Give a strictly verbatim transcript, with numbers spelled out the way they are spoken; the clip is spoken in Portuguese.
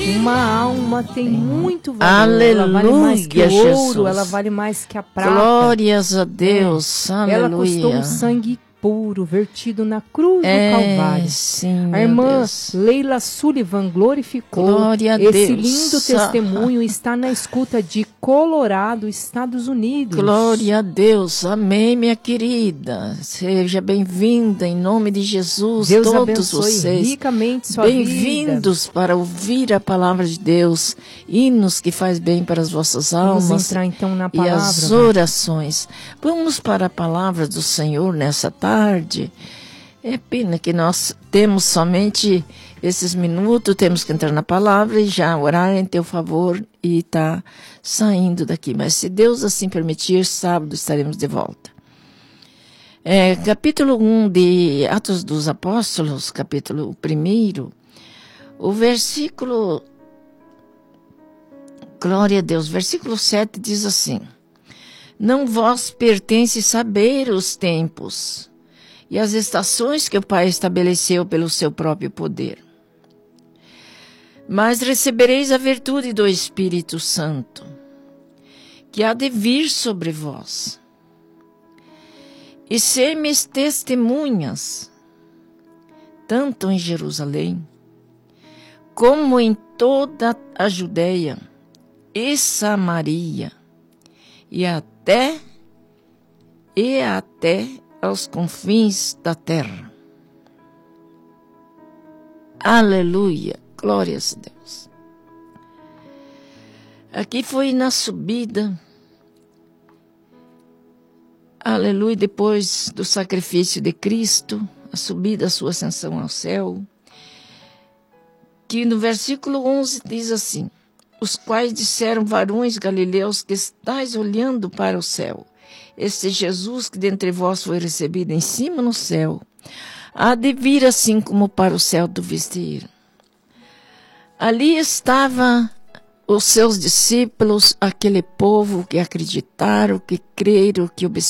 Uma alma tem muito valor. Aleluia, ela vale mais que o Jesus. ouro, ela vale mais que a prata. Glórias a Deus, é. aleluia. Ela custou um sangue puro, vertido na cruz é, do Calvário. Sim, a irmã Deus. Leila Sullivan glorificou. Glória a Esse Deus. lindo testemunho está na escuta de Colorado, Estados Unidos. Glória a Deus, amém, minha querida. Seja bem-vinda em nome de Jesus. Deus todos abençoe vocês ricamente sua bem-vindos para ouvir a palavra de Deus, hinos que faz bem para as vossas almas. Vamos entrar então na palavra, e as orações. Vamos para a palavra do Senhor nessa tarde. É pena que nós temos somente esses minutos, temos que entrar na palavra e já orar em teu favor e tá saindo daqui. Mas se Deus assim permitir, sábado estaremos de volta. É, capítulo um de Atos dos Apóstolos, capítulo um, o versículo, glória a Deus, versículo sete diz assim: não vos pertence saber os tempos e as estações que o Pai estabeleceu pelo seu próprio poder. Mas recebereis a virtude do Espírito Santo, que há de vir sobre vós. E ser-me testemunhas, tanto em Jerusalém, como em toda a Judeia e Samaria, e até, e até aos confins da terra. Aleluia, glórias a Deus. Aqui foi na subida, aleluia, depois do sacrifício de Cristo, a subida, a sua ascensão ao céu, que no versículo onze diz assim: os quais disseram, varões galileus, que estáis olhando para o céu, este Jesus que dentre vós foi recebido em cima no céu, há de vir assim como para o céu do vestir. Ali estavam os seus discípulos, aquele povo que acreditaram, que creram, que obedeceram,